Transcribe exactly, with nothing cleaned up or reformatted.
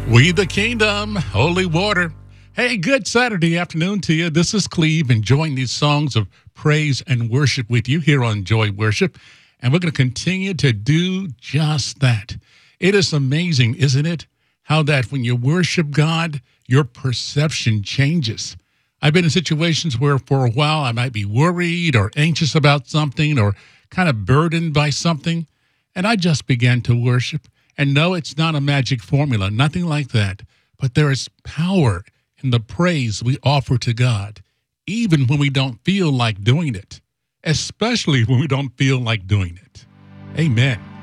We the Kingdom, Holy Water. Hey, good Saturday afternoon to you. This is Cleve enjoying these songs of praise and worship with you here on Joy Worship. And we're going to continue to do just that. It is amazing, isn't it? How that when you worship God, your perception changes. I've been in situations where for a while I might be worried or anxious about something or kind of burdened by something. And I just began to worship. And no, it's not a magic formula, nothing like that. But there is power in the praise we offer to God, even when we don't feel like doing it, especially when we don't feel like doing it. Amen.